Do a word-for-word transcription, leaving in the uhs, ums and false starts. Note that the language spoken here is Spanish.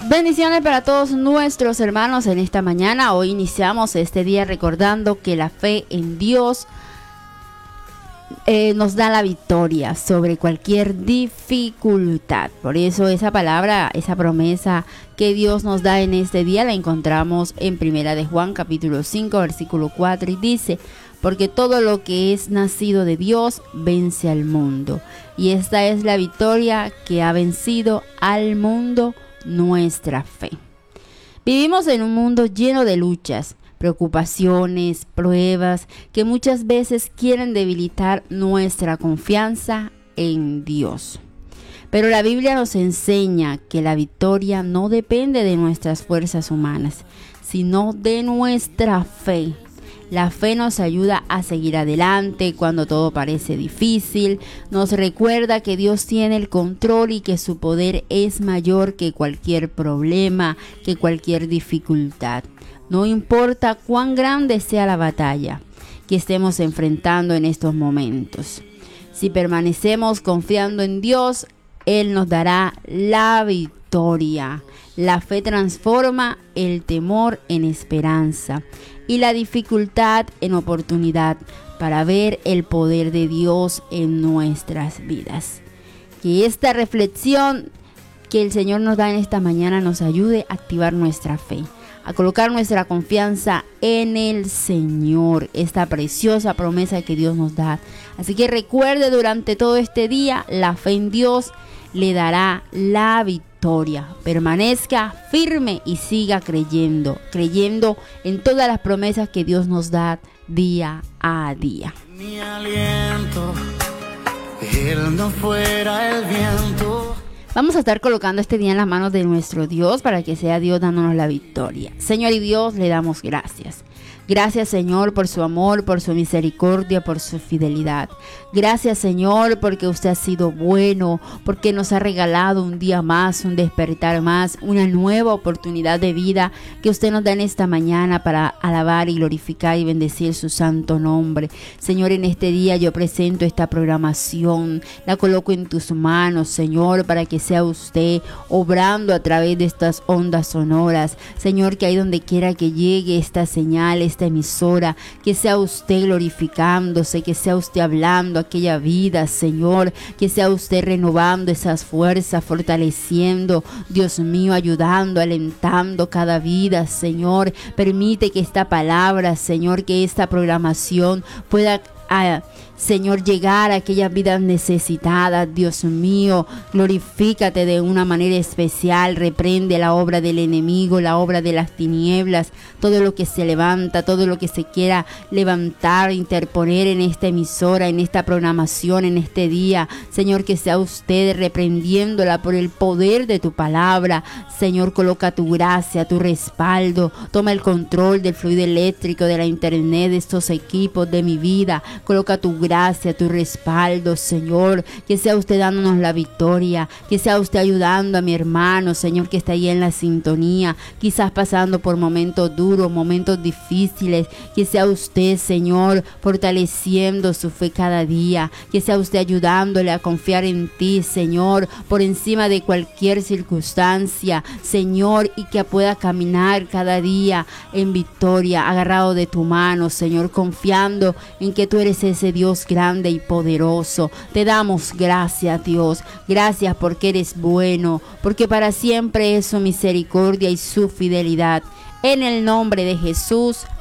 Bendiciones para todos nuestros hermanos en esta mañana. Hoy iniciamos este día recordando que la fe en Dios eh, nos da la victoria sobre cualquier dificultad. Por eso esa palabra, esa promesa que Dios nos da en este día la encontramos en Primera de Juan capítulo cinco versículo cuatro y dice: porque todo lo que es nacido de Dios vence al mundo, y esta es la victoria que ha vencido al mundo, nuestra fe. Vivimos en un mundo lleno de luchas, preocupaciones, pruebas que muchas veces quieren debilitar nuestra confianza en Dios. Pero la Biblia nos enseña que la victoria no depende de nuestras fuerzas humanas, sino de nuestra fe. La fe nos ayuda a seguir adelante cuando todo parece difícil, nos recuerda que Dios tiene el control y que su poder es mayor que cualquier problema, que cualquier dificultad. No importa cuán grande sea la batalla que estemos enfrentando en estos momentos. Si permanecemos confiando en Dios, Él nos dará la victoria. La fe transforma el temor en esperanza y la dificultad en oportunidad para ver el poder de Dios en nuestras vidas. Que esta reflexión que el Señor nos da en esta mañana nos ayude a activar nuestra fe, a colocar nuestra confianza en el Señor, esta preciosa promesa que Dios nos da. Así que recuerde durante todo este día, la fe en Dios le dará la victoria. Permanezca firme y siga creyendo, creyendo en todas las promesas que Dios nos da día a día. Mi aliento, él no fuera el viento. Vamos a estar colocando este día en las manos de nuestro Dios para que sea Dios dándonos la victoria. Señor y Dios, le damos gracias. Gracias, Señor, por su amor, por su misericordia, por su fidelidad. Gracias, Señor, porque usted ha sido bueno, porque nos ha regalado un día más, un despertar más, una nueva oportunidad de vida que usted nos da en esta mañana para alabar y glorificar y bendecir su santo nombre. Señor, en este día yo presento esta programación, la coloco en tus manos, Señor, para que sea usted obrando a través de estas ondas sonoras. Señor, que ahí donde quiera que llegue esta señal, esta emisora, que sea usted glorificándose, que sea usted hablando aquella vida, Señor, que sea usted renovando esas fuerzas, fortaleciendo, Dios mío, ayudando, alentando cada vida, Señor. Permite que esta palabra, Señor, que esta programación pueda a, Señor, llegar a aquellas vidas necesitadas. Dios mío, glorifícate de una manera especial. Reprende la obra del enemigo, la obra de las tinieblas, todo lo que se levanta, todo lo que se quiera levantar, interponer en esta emisora, en esta programación, en este día. Señor, que sea usted reprendiéndola por el poder de tu palabra. Señor, coloca tu gracia, tu respaldo. Toma el control del fluido eléctrico, de la internet, de estos equipos, de mi vida. Coloca tu gracia, tu respaldo, Señor. Que sea usted dándonos la victoria. Que sea usted ayudando a mi hermano, Señor, que está ahí en la sintonía, quizás pasando por momentos duros, momentos difíciles. Que sea usted, Señor, fortaleciendo su fe cada día. Que sea usted ayudándole a confiar en ti, Señor, por encima de cualquier circunstancia, Señor, y que pueda caminar cada día en victoria, agarrado de tu mano, Señor, confiando en que tú eres ese Dios grande y poderoso. Te damos gracias, Dios. Gracias porque eres bueno, porque para siempre es su misericordia y su fidelidad. En el nombre de Jesús.